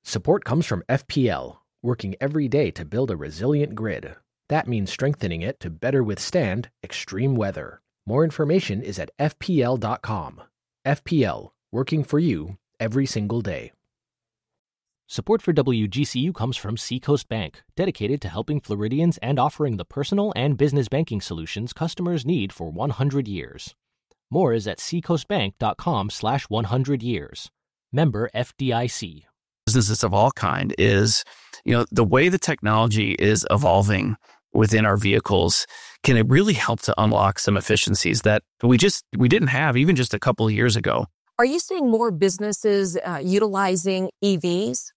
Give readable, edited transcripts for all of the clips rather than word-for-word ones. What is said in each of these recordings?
Support comes from FPL, working every day to build a resilient grid. That means strengthening it to better withstand extreme weather. More information is at FPL.com. FPL, working for you every single day. Support for WGCU comes from Seacoast Bank, dedicated to helping Floridians and offering the personal and business banking solutions customers need for 100 years. More is at seacoastbank.com/100 years. Member FDIC. Businesses of all kind is, the way the technology is evolving within our vehicles can it really help to unlock some efficiencies that we didn't have even just a couple of years ago. Are you seeing more businesses utilizing EVs?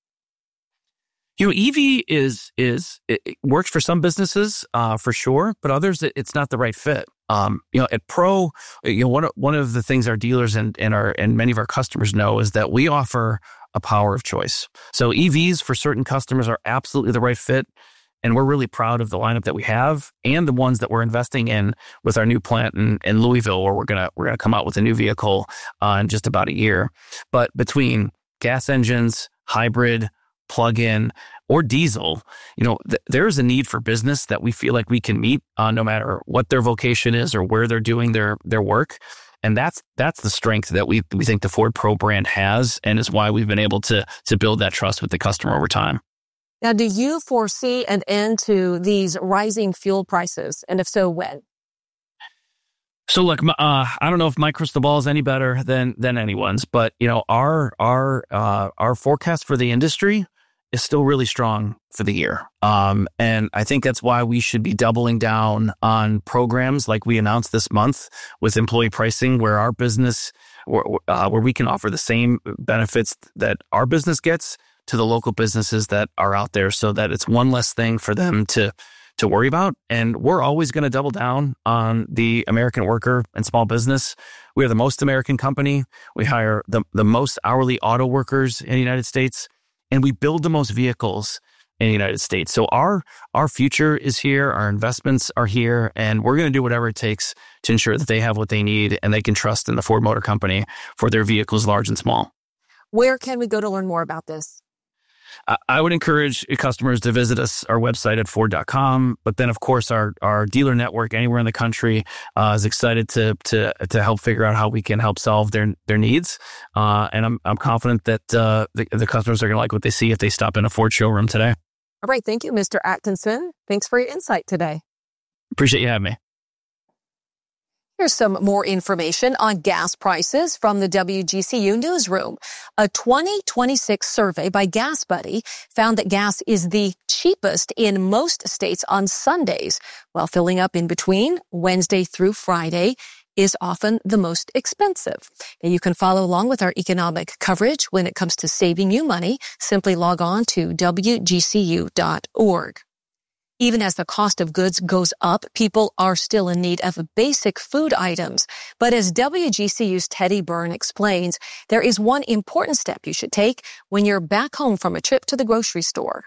EV it works for some businesses for sure, but others it's not the right fit. At Pro, one of the things our dealers and many of our customers know is that we offer a power of choice. So EVs for certain customers are absolutely the right fit. And we're really proud of the lineup that we have and the ones that we're investing in with our new plant in Louisville, where we're gonna come out with a new vehicle in just about a year. But between gas engines, hybrid, plug-in, or diesel, there is a need for business that we feel like we can meet no matter what their vocation is or where they're doing their work. And that's the strength that we think the Ford Pro brand has, and is why we've been able to build that trust with the customer over time. Now, do you foresee an end to these rising fuel prices? And if so, when? So look, I don't know if my crystal ball is any better than anyone's, but our forecast for the industry is still really strong for the year. And I think that's why we should be doubling down on programs like we announced this month with employee pricing, where our business, where we can offer the same benefits that our business gets to the local businesses that are out there, so that it's one less thing for them to worry about. And we're always going to double down on the American worker and small business. We are the most American company. We hire the most hourly auto workers in the United States, and we build the most vehicles in the United States. So our future is here, our investments are here, and we're going to do whatever it takes to ensure that they have what they need and they can trust in the Ford Motor Company for their vehicles, large and small. Where can we go to learn more about this? I would encourage customers to visit our website at Ford.com. But then, of course, our dealer network anywhere in the country is excited to help figure out how we can help solve their needs. And I'm confident that the customers are going to like what they see if they stop in a Ford showroom today. All right. Thank you, Mr. Atkinson. Thanks for your insight today. Appreciate you having me. Here's some more information on gas prices from the WGCU newsroom. A 2026 survey by GasBuddy found that gas is the cheapest in most states on Sundays, while filling up in between Wednesday through Friday is often the most expensive. And you can follow along with our economic coverage when it comes to saving you money. Simply log on to WGCU.org. Even as the cost of goods goes up, people are still in need of basic food items. But as WGCU's Teddy Byrne explains, there is one important step you should take when you're back home from a trip to the grocery store.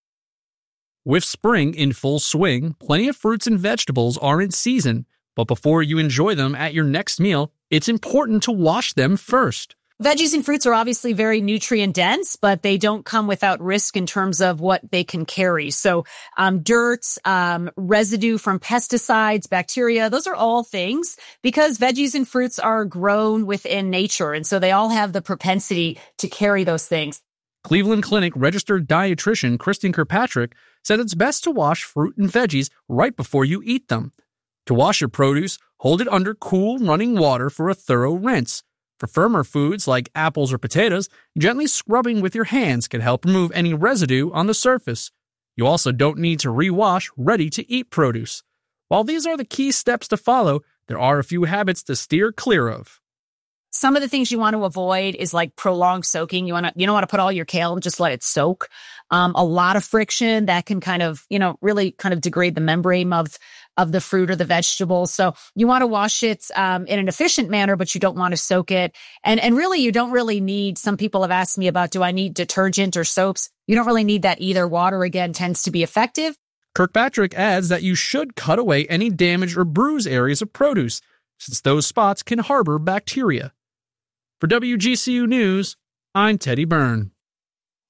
With spring in full swing, plenty of fruits and vegetables are in season. But before you enjoy them at your next meal, it's important to wash them first. Veggies and fruits are obviously very nutrient dense, but they don't come without risk in terms of what they can carry. So dirt, residue from pesticides, bacteria, those are all things because veggies and fruits are grown within nature. And so they all have the propensity to carry those things. Cleveland Clinic registered dietitian Kristen Kirkpatrick said it's best to wash fruit and veggies right before you eat them. To wash your produce, hold it under cool running water for a thorough rinse. For firmer foods like apples or potatoes, gently scrubbing with your hands can help remove any residue on the surface. You also don't need to rewash ready-to-eat produce. While these are the key steps to follow, there are a few habits to steer clear of. Some of the things you want to avoid is like prolonged soaking. You don't want to put all your kale and just let it soak. A lot of friction that can kind of, really kind of degrade the membrane of the fruit or the vegetable. So you want to wash it in an efficient manner, but you don't want to soak it. And really, you don't really need, some people have asked me about, do I need detergent or soaps? You don't really need that either. Water, again, tends to be effective. Kirkpatrick adds that you should cut away any damaged or bruised areas of produce, since those spots can harbor bacteria. For WGCU News, I'm Teddy Byrne.